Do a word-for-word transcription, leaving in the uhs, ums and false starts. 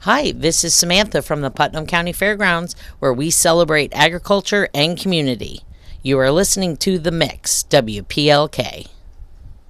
Hi, this is Samantha from the Putnam County Fairgrounds, where we celebrate agriculture and community. You are listening to The Mix, W P L K.